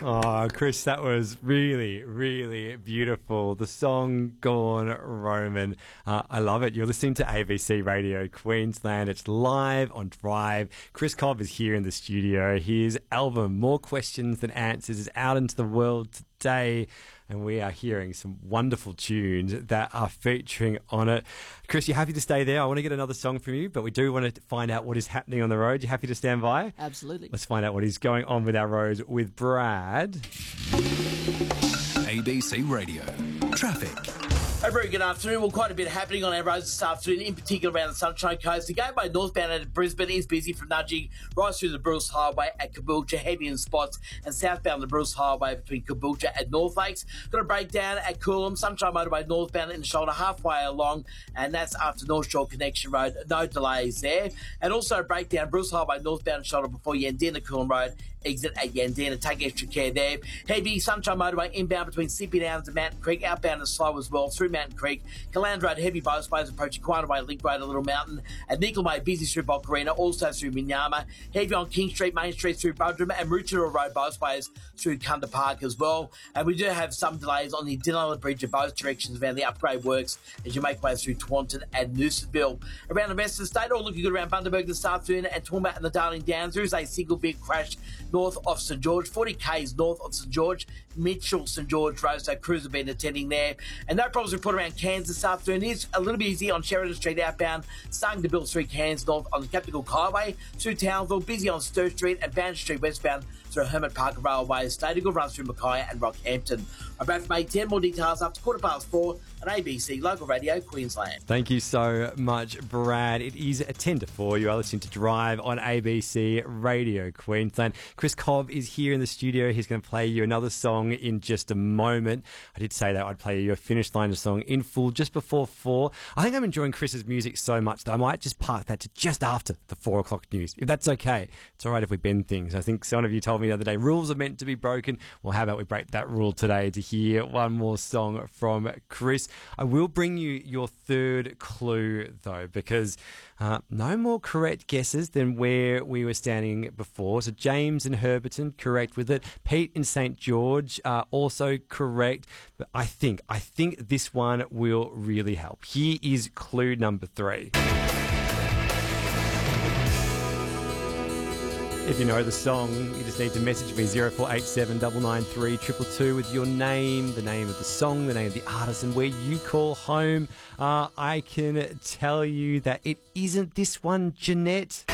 Oh, Chris, that was really, really beautiful. The song Gone Roman. I love it. You're listening to ABC Radio Queensland. It's live on Drive. Chris Cobb is here in the studio. His album, More Questions Than Answers, is out into the world today, and we are hearing some wonderful tunes that are featuring on it. Chris, you happy to stay there? I want to get another song from you, but we do want to find out what is happening on the road. You happy to stand by? Absolutely. Let's find out what is going on with our roads with Brad. ABC Radio. Traffic. A very good afternoon. Well, quite a bit happening on our roads this afternoon, in particular around the Sunshine Coast. The gateway northbound out of Brisbane is busy from Nudging right through the Bruce Highway at Caboolture, heavy in spots, and southbound the Bruce Highway between Caboolture and North Lakes. Got a breakdown at Coolum, Sunshine Motorway northbound in the shoulder halfway along, and that's after North Shore Connection Road. No delays there. And also a breakdown Bruce Highway northbound shoulder before Yandina Coolum Road, exit at Yandina. Take extra care there. Heavy Sunshine Motorway inbound between Sippy Downs and Mountain Creek, outbound and slow as well through Mountain Creek. Calandra Road, heavy both ways approaching Quanaway, Link Road, a Little Mountain. At Nickel Way, busy through Bocarina, also through Minyama. Heavy on King Street, Main Street through Budrum, and Rootera Road both ways through Kunda Park as well. And we do have some delays on the Dinella Bridge in both directions around the upgrade works as you make way through Taunton and Noosanville. Around the rest of the state, all looking good around Bundaberg this afternoon, and Toowoomba and the Darling Downs. There is a single big crash north of St George, 40 k's north of St George, Mitchell St George Road, so crews have been attending there. And no problems reported around Cairns this afternoon. It is a little bit easy on Sheridan Street outbound, starting to build through Cairns north on the Captain Cook Highway through Townsville, busy on Sturt Street and Banner Street westbound through Hermit Park Railway Estate. A good run through Mackay and Rockhampton. I'm back from 8:10. More details up to 4:15 on ABC Local Radio Queensland. Thank you so much, Brad. It is 10 to 4. You are listening to Drive on ABC Radio Queensland. Chris Cobb is here in the studio. He's going to play you another song in just a moment. I did say that I'd play you a Finish Line song in full just before 4. I think I'm enjoying Chris's music so much that I might just park that to just after the 4 o'clock news, if that's okay. It's all right if we bend things. I think some of you told me the other day, rules are meant to be broken. Well, how about we break that rule today to hear one more song from Chris. I will bring you your third clue, though, because no more correct guesses than where we were standing before. So James in Herberton, correct with it. Pete in St George, also correct. But I think this one will really help. Here is clue number 3. If you know the song, you just need to message me 0487 993 222 with your name, the name of the song, the name of the artist, and where you call home. I can tell you that it isn't this one, Jeanette.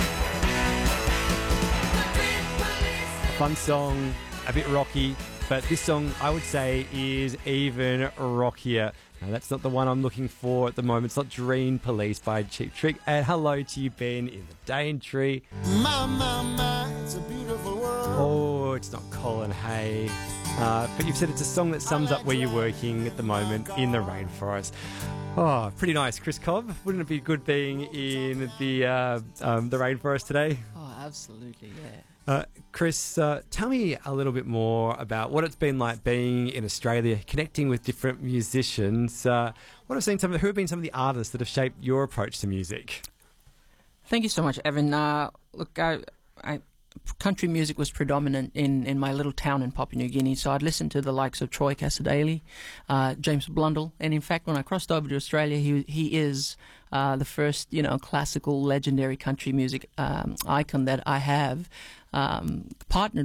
A fun song, a bit rocky, but this song I would say is even rockier. No, that's not the one I'm looking for at the moment. It's not Dream Police by Cheap Trick. And hello to you, Ben, in the Daintree. My, it's a beautiful world. Oh, it's not Colin Hay. But you've said it's a song that sums up where you're working at the moment in the rainforest. Oh, pretty nice, Chris Cobb. Wouldn't it be good being in the rainforest today? Oh, absolutely, yeah. Chris, tell me a little bit more about what it's been like being in Australia, connecting with different musicians. Who have been some of the artists that have shaped your approach to music? Thank you so much, Evan. Look, country music was predominant in my little town in Papua New Guinea, so I'd listen to the likes of Troy Cassar-Daley, James Blundell, and in fact, when I crossed over to Australia, he is the first, classical, legendary country music icon that I have partnered